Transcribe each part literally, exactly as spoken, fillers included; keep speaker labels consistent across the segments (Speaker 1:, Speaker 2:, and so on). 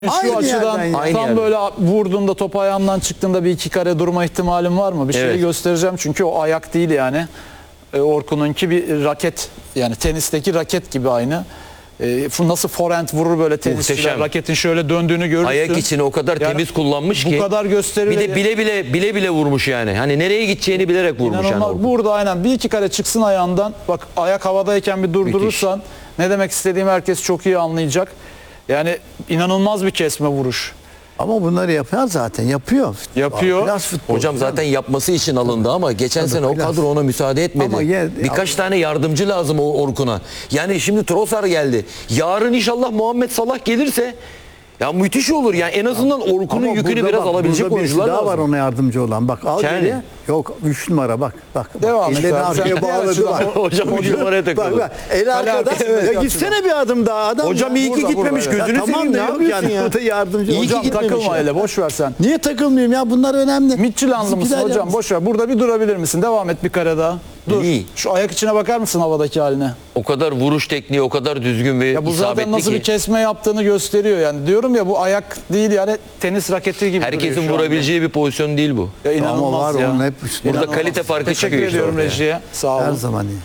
Speaker 1: Şu
Speaker 2: Aynı
Speaker 1: açıdan
Speaker 2: yerden
Speaker 1: tam
Speaker 2: yani.
Speaker 3: Aynı
Speaker 1: böyle vurduğunda top ayağından çıktığında bir iki kare durma ihtimalin var mı? Bir şeyi
Speaker 3: Evet.
Speaker 1: göstereceğim çünkü o ayak değil yani. E, Orkun'unki bir raket, yani tenisteki raket gibi aynı. E, nasıl forehand vurur böyle tenisçiler,
Speaker 3: Muhteşem.
Speaker 1: raketin şöyle döndüğünü görürsün.
Speaker 3: Ayak içini o kadar
Speaker 1: Yani
Speaker 3: temiz kullanmış
Speaker 1: bu
Speaker 3: ki.
Speaker 1: kadar gösterir.
Speaker 3: Bir de bile bile bile bile vurmuş yani. Hani nereye gideceğini bilerek vurmuş yani.
Speaker 1: İnanılmaz.
Speaker 3: Orkun.
Speaker 1: Burada aynen bir iki kare çıksın ayağından. Bak ayak havadayken bir durdurursan ne demek istediğimi herkes çok iyi anlayacak. Yani inanılmaz bir kesme vuruş.
Speaker 2: Ama bunları yapar zaten. Yapıyor.
Speaker 1: Yapıyor.
Speaker 2: Klas futbol.
Speaker 3: Hocam zaten yapması için alındı ama geçen sene o
Speaker 2: klas.
Speaker 3: kadro ona müsaade etmedi.
Speaker 2: Ama yer-
Speaker 3: Birkaç tane yardımcı lazım o Orkun'a. Yani şimdi Trossard geldi. Yarın inşallah Muhammed Salah gelirse ya müthiş olur. Yani en azından Orkun'un
Speaker 2: Ama
Speaker 3: yükünü
Speaker 2: burada
Speaker 3: biraz
Speaker 2: bak,
Speaker 3: alabilecek
Speaker 2: burada birisi
Speaker 3: oyuncular
Speaker 2: daha
Speaker 3: lazım.
Speaker 2: var ona yardımcı olan. Bak al
Speaker 3: Yani.
Speaker 2: geriye. Yok üç numara bak. Bak. bak.
Speaker 1: Devam et
Speaker 2: Ellerini
Speaker 1: abi. Sen
Speaker 2: arkaya
Speaker 1: ne
Speaker 2: bağladı
Speaker 1: açıdan-
Speaker 2: bak.
Speaker 3: Hocam üç numaraya
Speaker 2: Bak
Speaker 3: takıldı.
Speaker 2: bak. El
Speaker 1: Kale
Speaker 2: arkada.
Speaker 1: arkası
Speaker 2: Ya
Speaker 1: yapıyor.
Speaker 2: gitsene bir adım daha adam.
Speaker 3: Hocam
Speaker 2: ya.
Speaker 3: iyi ki
Speaker 1: Burada,
Speaker 3: gitmemiş.
Speaker 1: burada,
Speaker 3: Gözünü
Speaker 2: Ya tamam
Speaker 3: seveyim
Speaker 2: ne
Speaker 3: ne
Speaker 2: yapıyorsun
Speaker 3: yapıyorsun ya?
Speaker 2: O da yardımcı.
Speaker 3: İyi ki
Speaker 1: Hocam
Speaker 3: gitmemiş
Speaker 1: takılma
Speaker 3: ya.
Speaker 1: öyle, boş ver sen.
Speaker 2: Niye takılmayayım ya? Bunlar önemli.
Speaker 1: Midtjyllandlı mısın
Speaker 2: Bizimkiler
Speaker 1: hocam?
Speaker 2: yalnız.
Speaker 1: Boş ver. Burada bir durabilir misin? Devam et bir kare daha. Dur.
Speaker 3: İyi.
Speaker 1: Şu ayak içine bakar mısın havadaki haline?
Speaker 3: O kadar vuruş tekniği, o kadar düzgün ve
Speaker 1: Ya bu zaten
Speaker 3: isabetli
Speaker 1: nasıl
Speaker 3: ki.
Speaker 1: bir kesme yaptığını gösteriyor yani. Diyorum ya bu ayak değil yani tenis raketi gibi duruyor
Speaker 3: Herkesin
Speaker 1: şu anda.
Speaker 3: vurabileceği bir pozisyon değil bu.
Speaker 1: Ya
Speaker 2: Ama
Speaker 1: inanılmaz
Speaker 2: var
Speaker 1: ya.
Speaker 2: onun hep
Speaker 3: Burada
Speaker 1: İnanılmaz.
Speaker 3: kalite farkı
Speaker 1: Teşekkür
Speaker 3: çıkıyor işte
Speaker 1: ediyorum
Speaker 3: ortaya.
Speaker 1: rejiye. Sağ
Speaker 2: Her
Speaker 1: olun.
Speaker 2: zaman iyi.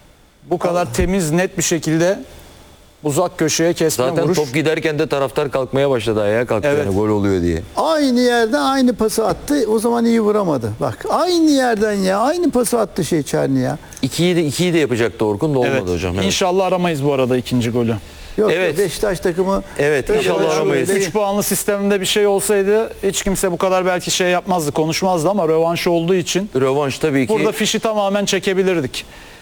Speaker 1: Bu kadar temiz, net bir şekilde uzak köşeye kesme
Speaker 3: Zaten
Speaker 1: vuruş.
Speaker 3: top giderken de taraftar kalkmaya başladı. Ayağa kalktı
Speaker 1: Evet.
Speaker 3: yani gol oluyor diye.
Speaker 2: Aynı yerde aynı pası attı. O zaman iyi vuramadı. Bak aynı yerden ya. Aynı pası attı şey Çerni ya.
Speaker 3: İkiyi de ikiyi de yapacaktı Orkun da olmadı
Speaker 1: Evet.
Speaker 3: hocam. Evet.
Speaker 1: İnşallah aramayız bu arada ikinci golü.
Speaker 2: Yok
Speaker 3: Evet.
Speaker 2: Beşiktaş takımı.
Speaker 3: Evet,
Speaker 2: Öyle
Speaker 3: inşallah
Speaker 2: böyle
Speaker 3: aramayız.
Speaker 2: değil.
Speaker 1: üç puanlı sisteminde bir şey olsaydı hiç kimse bu kadar belki şey yapmazdı, konuşmazdı ama rövanş olduğu için
Speaker 3: Rövanş tabii ki.
Speaker 1: burada fişi tamamen çekebilirdik.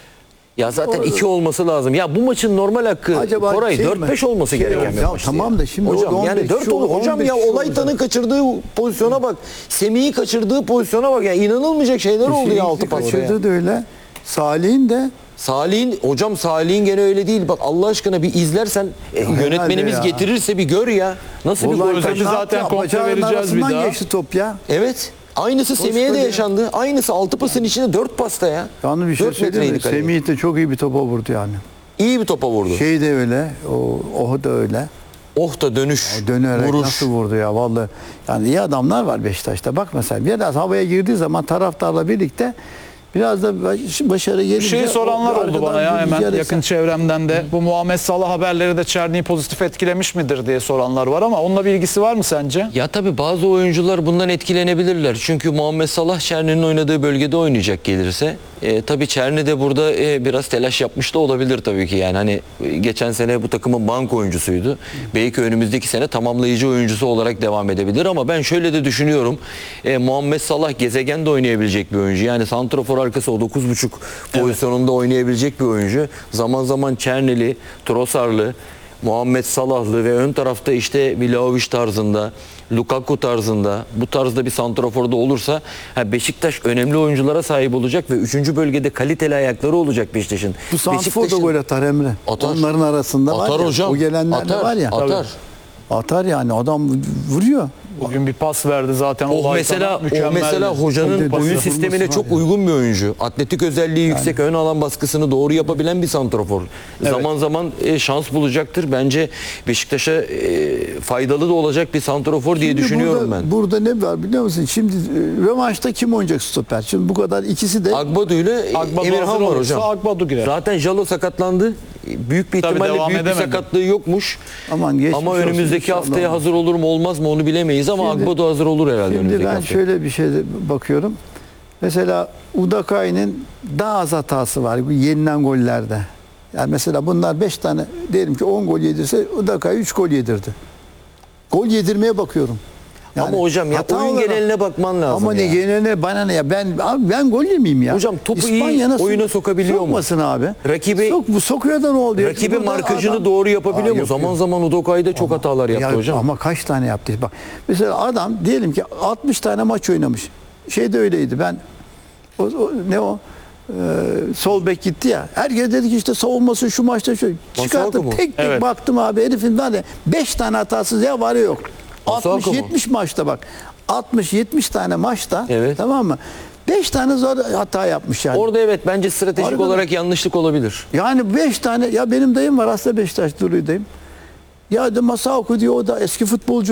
Speaker 3: Ya zaten
Speaker 2: Orada-
Speaker 3: iki olması lazım. Ya bu maçın normal hakkı
Speaker 2: Acaba
Speaker 3: Koray
Speaker 2: şey
Speaker 3: dört
Speaker 2: mi?
Speaker 3: beş olması
Speaker 2: Şey
Speaker 3: gereken
Speaker 2: yok.
Speaker 3: bir
Speaker 2: Ya
Speaker 3: maçtı.
Speaker 2: tamam da şimdi
Speaker 3: hocam
Speaker 2: orada
Speaker 3: yani
Speaker 2: on beş
Speaker 3: dört
Speaker 2: şu
Speaker 3: olur. Hocam
Speaker 2: on beş
Speaker 3: ya
Speaker 2: şu
Speaker 3: Olaytan'ın
Speaker 2: olacak.
Speaker 3: kaçırdığı pozisyona bak. Semih'i kaçırdığı pozisyona bak. Ya inanılmayacak şeyler oldu ya
Speaker 2: Hüseyin'i
Speaker 3: altı pas oraya.
Speaker 2: kaçırdı da öyle. Salih'in de
Speaker 3: Salih'in hocam Salih'in gene öyle değil. Bak Allah aşkına bir izlersen e, yönetmenimiz
Speaker 2: herhalde ya.
Speaker 3: getirirse bir gör ya. Nasıl bir
Speaker 2: Olay
Speaker 3: gol?
Speaker 1: Özeti
Speaker 2: kaçtı,
Speaker 1: zaten
Speaker 2: yaptı?
Speaker 1: kontrol
Speaker 2: Bacağının
Speaker 1: vereceğiz bir
Speaker 2: arasından
Speaker 1: daha.
Speaker 2: geçti top ya.
Speaker 3: Evet. Aynısı Semih'e de
Speaker 2: Koskoca-
Speaker 3: yaşandı. Aynısı altı pasın içinde dört pasta ya.
Speaker 2: Yalnız bir şey
Speaker 3: Dört
Speaker 2: söyleyeyim mi?
Speaker 3: metreydi kaleye.
Speaker 2: Semih de çok iyi bir topa vurdu yani.
Speaker 3: İyi bir topa vurdu.
Speaker 2: Şey de öyle. O, o da öyle.
Speaker 3: Oh da dönüş.
Speaker 2: Dönerek
Speaker 3: vuruş.
Speaker 2: nasıl vurdu ya vallahi. Yani iyi adamlar var Beşiktaş'ta. Bak mesela biraz havaya girdiği zaman taraftarla birlikte biraz da baş- başarı gelince...
Speaker 1: Bir şeyi soranlar
Speaker 2: o
Speaker 1: oldu bana ya
Speaker 2: arkadan bir
Speaker 1: hemen
Speaker 2: rüzgar
Speaker 1: yakın
Speaker 2: eser.
Speaker 1: çevremden de. Bu Muhammed Salah haberleri de Çerni'yi pozitif etkilemiş midir diye soranlar var ama onunla bir ilgisi var mı sence?
Speaker 3: Ya tabii bazı oyuncular bundan etkilenebilirler. Çünkü Muhammed Salah Çerni'nin oynadığı bölgede oynayacak gelirse. E, tabii Çerni de burada e, biraz telaş yapmış da olabilir tabii ki. Yani hani e, geçen sene bu takımın bank oyuncusuydu. Belki önümüzdeki sene tamamlayıcı oyuncusu olarak devam edebilir ama ben şöyle de düşünüyorum. E, Muhammed Salah gezegende oynayabilecek bir oyuncu. Yani santrafor arkası o dokuz buçuk pozisyonunda oynayabilecek bir oyuncu. Zaman zaman Çernili, Trossard'lı, Muhammed Salah'lı ve ön tarafta işte Vlahovic tarzında, Lukaku tarzında bu tarzda bir santraforda olursa ha Beşiktaş önemli oyunculara sahip olacak ve üçüncü bölgede kaliteli ayakları olacak Beşiktaş'ın.
Speaker 2: Bu santrafor da
Speaker 3: Beşiktaş'ın-
Speaker 2: gol atar Emre.
Speaker 3: Atar.
Speaker 2: Onların arasında var
Speaker 3: Atar
Speaker 2: ya.
Speaker 3: hocam.
Speaker 2: O gelenler de
Speaker 3: Atar,
Speaker 2: var ya.
Speaker 3: atar.
Speaker 2: Atar yani adam vuruyor.
Speaker 1: Bugün bir pas verdi zaten.
Speaker 3: O
Speaker 1: Olaytan'a,
Speaker 3: mesela o
Speaker 1: mükemmeldi.
Speaker 3: mesela hocanın
Speaker 2: Tabii,
Speaker 3: oyun
Speaker 2: pası
Speaker 3: sistemine
Speaker 2: vurması
Speaker 3: çok
Speaker 2: var ya.
Speaker 3: uygun bir oyuncu. Atletik özelliği yüksek, ön alan baskısını doğru yapabilen bir santrafor. Zaman zaman e, şans bulacaktır. Bence Beşiktaş'a e, faydalı da olacak bir santrafor diye
Speaker 2: Şimdi
Speaker 3: düşünüyorum
Speaker 2: burada,
Speaker 3: ben.
Speaker 2: Burada ne var biliyor musun? Şimdi e, rövanşta kim oynayacak stoper? Şimdi bu kadar ikisi de
Speaker 3: Agbadu ile
Speaker 1: Agbadu
Speaker 3: Emirhan
Speaker 1: hazır
Speaker 3: var
Speaker 1: olursa
Speaker 3: hocam.
Speaker 1: Agbadu girer.
Speaker 3: Zaten Jalo sakatlandı. Büyük bir
Speaker 1: Tabii
Speaker 3: ihtimalle
Speaker 1: devam
Speaker 3: büyük bir
Speaker 1: edemedi.
Speaker 3: sakatlığı yokmuş.
Speaker 2: Aman geçmiş
Speaker 3: Ama
Speaker 2: olsun
Speaker 3: önümüzdeki
Speaker 2: inşallah.
Speaker 3: haftaya hazır olur mu olmaz mı onu bilemeyiz ama
Speaker 2: Şimdi-
Speaker 3: Agbadu hazır olur herhalde
Speaker 2: Şimdi
Speaker 3: önümüzdeki
Speaker 2: ben
Speaker 3: haftaya.
Speaker 2: şöyle bir şey bakıyorum. Mesela Udakay'ın daha az hatası var bu yenilen gollerde. Yani mesela bunlar beş tane diyelim ki on gol yedirse Udakay üç gol yedirdi. Gol yedirmeye bakıyorum. Yani
Speaker 3: ama hocam ya
Speaker 2: hata
Speaker 3: oyun
Speaker 2: olarak-
Speaker 3: geneline bakman lazım
Speaker 2: Ama ne
Speaker 3: ya.
Speaker 2: geneline bana ne ya ben abi ben gol yemeyeyim ya.
Speaker 3: Hocam topu iyi
Speaker 2: İspanya nasıl-
Speaker 3: oyuna sokabiliyor mu?
Speaker 2: Sokmasın abi.
Speaker 3: Rakibi-
Speaker 2: Sok, bu sokuyor da ne oldu? ya?
Speaker 3: Rakibi
Speaker 2: Burada
Speaker 3: markajını
Speaker 2: adam-
Speaker 3: doğru yapabiliyor
Speaker 2: Aa,
Speaker 3: mu?
Speaker 2: yapıyor.
Speaker 3: Zaman zaman Udokay'da çok hatalar yaptı
Speaker 2: Ya
Speaker 3: hocam.
Speaker 2: Ama kaç tane yaptı? Bak mesela adam diyelim ki altmış tane maç oynamış. Şey de öyleydi. Ben o, o- ne o? Ee, sol bek gitti ya. Herkes dedi ki işte savunması şu maçta şu.
Speaker 3: Masuaku
Speaker 2: Çıkarttım
Speaker 3: mu?
Speaker 2: tek tek
Speaker 1: Evet.
Speaker 2: baktım abi herifin var ya beş tane hatasız ya var ya yok.
Speaker 3: Masuaku mu?
Speaker 2: altmış yetmiş maçta bak. altmış yetmiş tane maçta
Speaker 3: Evet.
Speaker 2: tamam mı? beş tane zor hata yapmış yani.
Speaker 3: Orada evet bence stratejik
Speaker 2: Harbiden.
Speaker 3: olarak yanlışlık olabilir.
Speaker 2: Yani beş tane ya benim dayım var aslında Beşiktaş Duru'yu dayım. Ya de Masao diyor, o da eski futbolcu.